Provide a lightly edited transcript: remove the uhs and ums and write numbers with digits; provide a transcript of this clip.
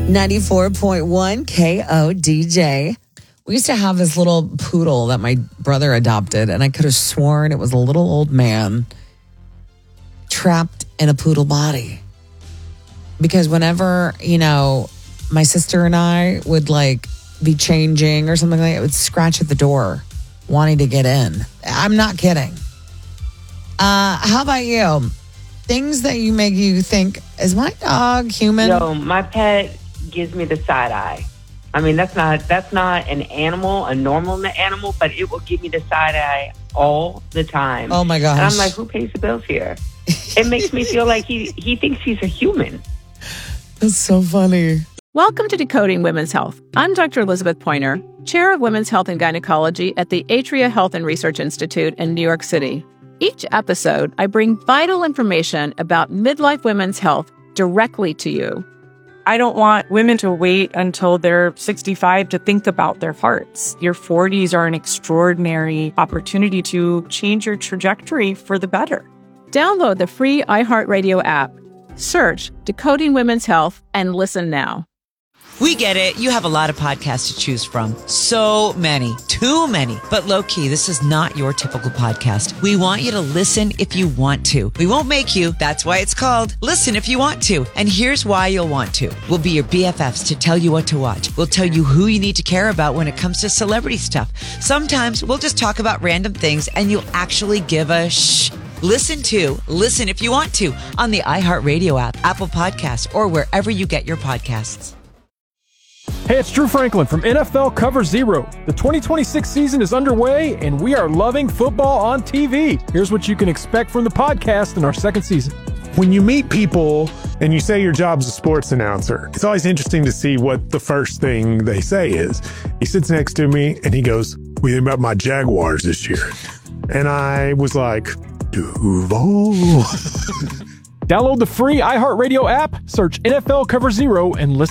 94.1 KODJ. We used to have this little poodle that my brother adopted, and I could have sworn it was a little old man trapped in a poodle body. Because whenever, my sister and I would be changing or something like that, it would scratch at the door wanting to get in. I'm not kidding. How about you? Things that you make you think, is my dog human? Yo, my pet gives me the side eye. I mean, that's not an animal, a normal animal, but it will give me the side eye all the time. Oh my gosh. And I'm like, who pays the bills here? It makes me feel like he thinks he's a human. That's so funny. Welcome to Decoding Women's Health. I'm Dr. Elizabeth Pointer, Chair of Women's Health and Gynecology at the Atria Health and Research Institute in New York City. Each episode, I bring vital information about midlife women's health directly to you. I don't want women to wait until they're 65 to think about their hearts. Your 40s are an extraordinary opportunity to change your trajectory for the better. Download the free iHeartRadio app. Search Decoding Women's Health and listen now. We get it. You have a lot of podcasts to choose from. So many. Too many. But low-key, this is not your typical podcast. We want you to listen if you want to. We won't make you. That's why it's called Listen If You Want To. And here's why you'll want to. We'll be your BFFs to tell you what to watch. We'll tell you who you need to care about when it comes to celebrity stuff. Sometimes we'll just talk about random things and you'll actually give a shh. Listen If You Want To on the iHeartRadio app, Apple Podcasts, or wherever you get your podcasts. Hey, it's Drew Franklin from NFL Cover Zero. The 2026 season is underway, and we are loving football on TV. Here's what you can expect from the podcast in our second season. When you meet people and you say your job's a sports announcer, it's always interesting to see what the first thing they say is. He sits next to me, and he goes, "What do you think about my Jaguars this year?" And I was like, Duval. Download the free iHeartRadio app, search NFL Cover Zero, and listen.